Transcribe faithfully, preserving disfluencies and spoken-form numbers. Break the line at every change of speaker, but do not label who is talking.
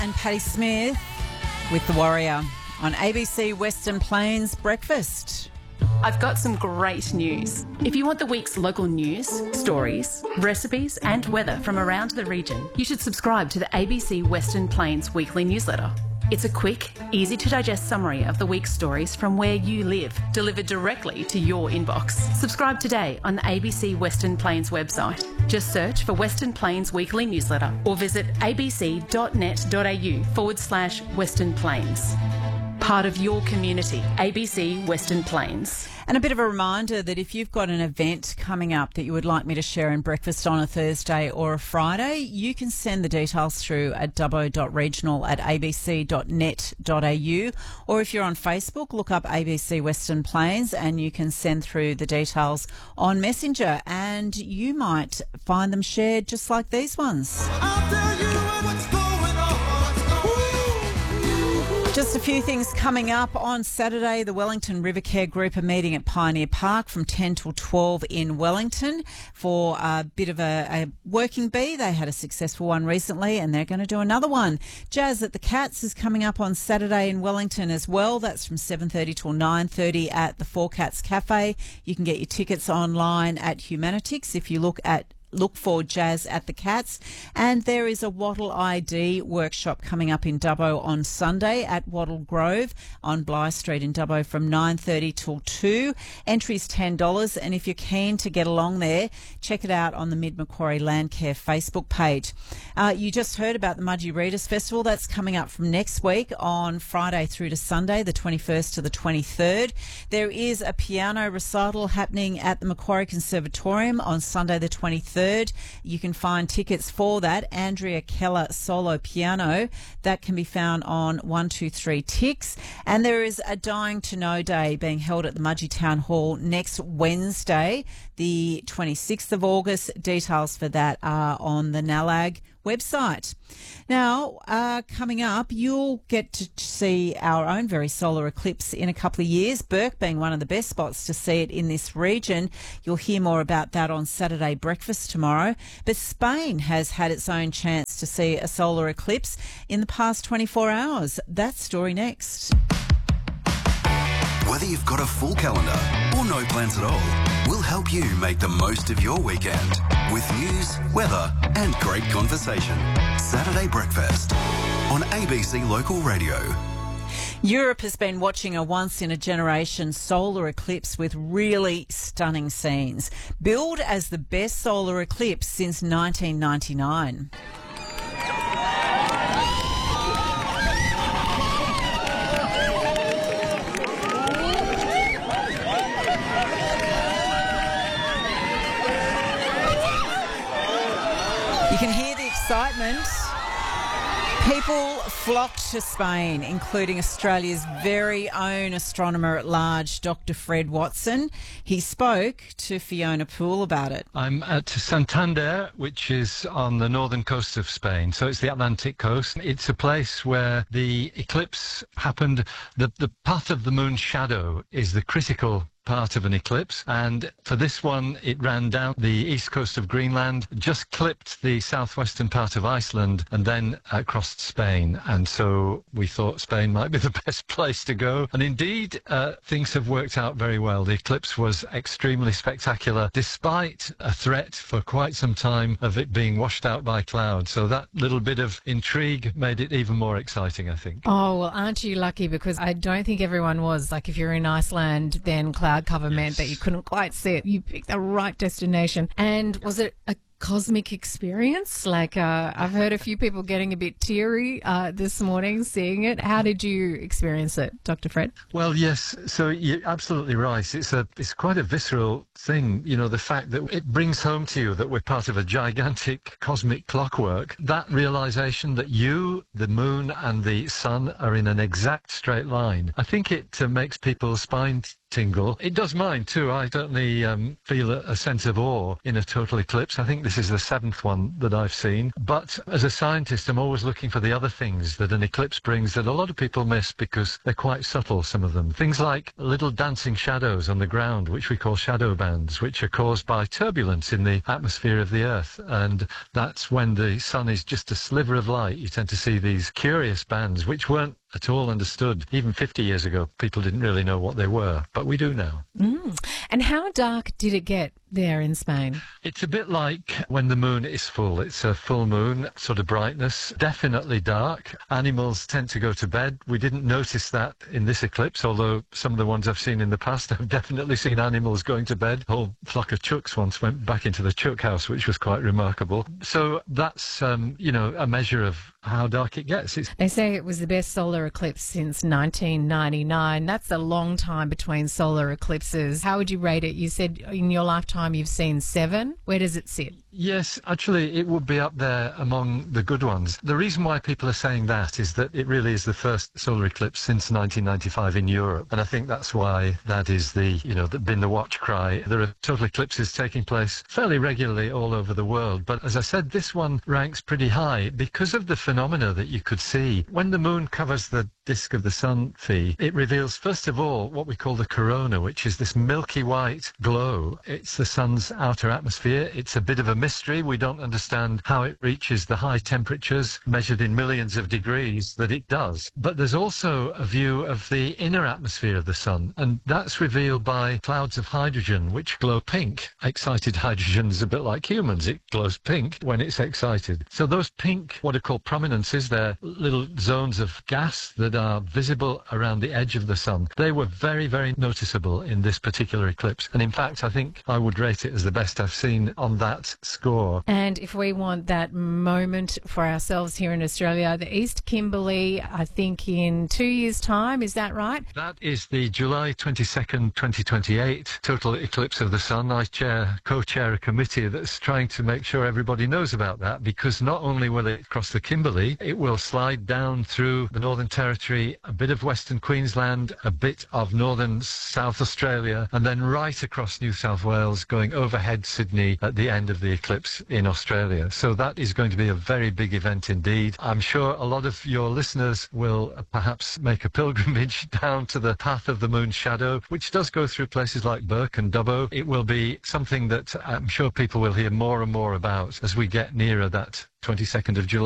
and Patti Smith with The Warrior on A B C Western Plains Breakfast.
I've got some great news. If you want the week's local news, stories, recipes and weather from around the region, you should subscribe to the A B C Western Plains weekly newsletter. It's a quick, easy-to-digest summary of the week's stories from where you live, delivered directly to your inbox. Subscribe today on the A B C Western Plains website. Just search for Western Plains Weekly Newsletter or visit abc.net.au forward slash Western Plains. Part of your community, A B C Western Plains.
And a bit of a reminder that if you've got an event coming up that you would like me to share in breakfast on a Thursday or a Friday, you can send the details through at dubbo.regional at abc.net.au, or if you're on Facebook, look up A B C Western Plains and you can send through the details on Messenger and you might find them shared just like these ones.
I'll tell you what's going on.
Just a few things coming up on Saturday. The Wellington River Care Group are meeting at Pioneer Park from ten till twelve in Wellington for a bit of a, a working bee. They had a successful one recently and they're going to do another one. Jazz at the Cats is coming up on Saturday in Wellington as well. That's from seven thirty till nine thirty at the Four Cats Cafe. You can get your tickets online at Humanitix if you look at Look for Jazz at the Cats. And there is a Wattle I D workshop coming up in Dubbo on Sunday at Wattle Grove on Bly Street in Dubbo from nine thirty till two. Entry's ten dollars, and if you're keen to get along there, check it out on the Mid Macquarie Landcare Facebook page. Uh, you just heard about the Mudgee Readers Festival. That's coming up from next week on Friday through to Sunday, the twenty-first to the twenty-third. There is a piano recital happening at the Macquarie Conservatorium on Sunday the twenty-third. You can find tickets for that. Andrea Keller solo piano. That can be found on one two three Tix. And there is a Dying to Know Day being held at the Mudgee Town Hall next Wednesday, the twenty-sixth of August. Details for that are on the NALAG website. Now, uh, coming up, you'll get to see our own very solar eclipse in a couple of years, Bourke being one of the best spots to see it in this region. You'll hear more about that on Saturday Breakfast tomorrow. But Spain has had its own chance to see a solar eclipse in the past twenty-four hours. That story next.
Whether you've got a full calendar or no plans at all, we'll help you make the most of your weekend with news, weather and great conversation. Saturday Breakfast on A B C Local Radio.
Europe has been watching a once-in-a-generation solar eclipse with really stunning scenes, billed as the best solar eclipse since nineteen ninety-nine. You can hear the excitement. People flocked to Spain, including Australia's very own astronomer at large, Doctor Fred Watson. He spoke to Fiona Poole about it.
I'm at Santander, which is on the northern coast of Spain, so it's the Atlantic coast. It's a place where the eclipse happened. The, the path of the moon's shadow is the critical part of an eclipse, and for this one it ran down the east coast of Greenland, just clipped the southwestern part of Iceland and then across Spain, and so we thought Spain might be the best place to go, and indeed uh, things have worked out very well. The eclipse was extremely spectacular despite a threat for quite some time of it being washed out by clouds, so that little bit of intrigue made it even more exciting, I think.
Oh, well, aren't you lucky, because I don't think everyone was. Like, if you're in Iceland, then cloud cover meant that you couldn't quite see it. You picked the right destination. And was it a cosmic experience? Like, uh, I've heard a few people getting a bit teary uh, this morning seeing it. How did you experience it, Doctor Fred?
Well, yes, so you're absolutely right. It's a it's quite a visceral thing, you know, the fact that it brings home to you that we're part of a gigantic cosmic clockwork. That realization that you, the moon and the sun are in an exact straight line. I think it uh, makes people's spine tingle. It does mine too. I certainly um, feel a, a sense of awe in a total eclipse. I think this This is the seventh one that I've seen. But as a scientist, I'm always looking for the other things that an eclipse brings that a lot of people miss because they're quite subtle, some of them. Things like little dancing shadows on the ground, which we call shadow bands, which are caused by turbulence in the atmosphere of the Earth. And that's when the sun is just a sliver of light. You tend to see these curious bands, which weren't at all understood. Even fifty years ago, people didn't really know what they were, but we do now.
Mm. And how dark did it get there in Spain?
It's a bit like when the moon is full. It's a full moon sort of brightness, definitely dark. Animals tend to go to bed. We didn't notice that in this eclipse, although some of the ones I've seen in the past, I've definitely seen animals going to bed. A whole flock of chooks once went back into the chook house, which was quite remarkable. So that's, um, you know, a measure of how dark it gets. It's
They say it was the best solar eclipse since nineteen ninety-nine. That's a long time between solar eclipses. How would you rate it? You said in your lifetime you've seen seven. Where does it sit?
Yes, actually, it would be up there among the good ones. The reason why people are saying that is that it really is the first solar eclipse since nineteen ninety-five in Europe. And I think that's why that is the, you know, been the watch cry. There are total eclipses taking place fairly regularly all over the world. But as I said, this one ranks pretty high because of the phenomena that you could see. When the moon covers the disk of the sun, Fee, it reveals, first of all, what we call the corona, which is this milky white glow. It's the sun's outer atmosphere. It's a bit of a mystery. We don't understand how it reaches the high temperatures measured in millions of degrees that it does. But there's also a view of the inner atmosphere of the sun, and that's revealed by clouds of hydrogen, which glow pink. Excited hydrogen is a bit like humans. It glows pink when it's excited. So those pink, what are called prominences, they're little zones of gas that are visible around the edge of the sun. They were very, very noticeable in this particular eclipse. And in fact, I think I would rate it as the best I've seen on that score.
And if we want that moment for ourselves here in Australia, the East Kimberley, I think in two years' time, is that right?
That is the July twenty-second, twenty twenty-eight total eclipse of the sun. I chair, co-chair a committee that's trying to make sure everybody knows about that, because not only will it cross the Kimberley, it will slide down through the Northern Territory, a bit of Western Queensland, a bit of Northern South Australia, and then right across New South Wales, going overhead Sydney at the end of the eclipse in Australia. So that is going to be a very big event indeed. I'm sure a lot of your listeners will perhaps make a pilgrimage down to the path of the moon's shadow, which does go through places like Burke and Dubbo. It will be something that I'm sure people will hear more and more about as we get nearer that twenty-second of July.